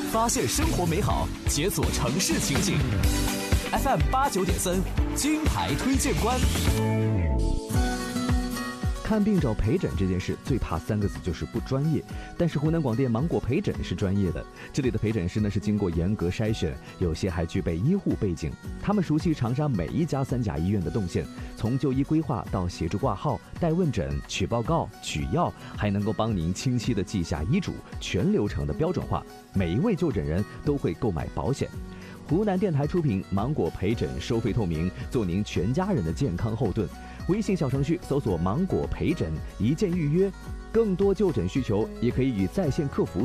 发现生活美好，解锁城市情景。FM89.3，金牌推荐官。 看病找陪诊这件事，最怕3个字就是不专业。但是湖南广电芒果陪诊是专业的，这里的陪诊师呢是经过严格筛选，有些还具备医护背景。他们熟悉长沙每一家3甲医院的动线，从就医规划到协助挂号、带问诊、取报告、取药，还能够帮您清晰地记下医嘱，全流程的标准化。每一位就诊人都会购买保险。湖南电台出品，芒果陪诊收费透明，做您全家人的健康后盾。微信小程序搜索芒果陪诊，一键预约。更多就诊需求也可以与在线客服